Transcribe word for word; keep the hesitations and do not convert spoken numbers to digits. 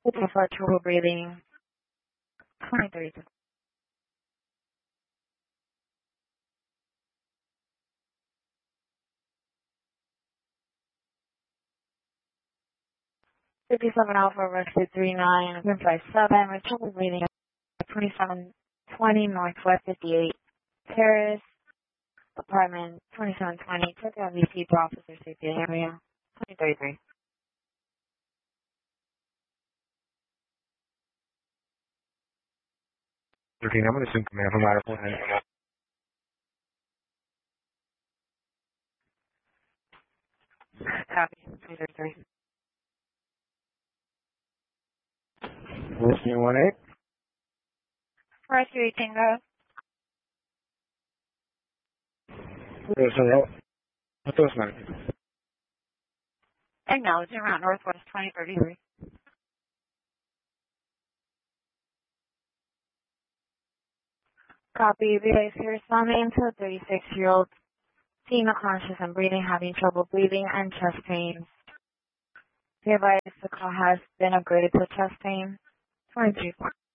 Looking for trouble breathing. twenty-three. fifty-seven Alpha, rescue three nine, one five seven, with trouble breathing at twenty-seven twenty Northwest fifty-eight Terrace, apartment twenty-seven twenty, check out V C for officer safety area, twenty thirty-three. thirteen, I'm going to assume command from ladder four nine. Copy, twenty thirty-three. Whiskey one eight. Rescue eight Tango. There's a row. What's those man? Acknowledging route Northwest twenty thirty-three. Copy, relay here, responding to a thirty-six-year-old female conscious and breathing, having trouble breathing and chest pains. The advice the call has been upgraded to chest pain. twenty-three.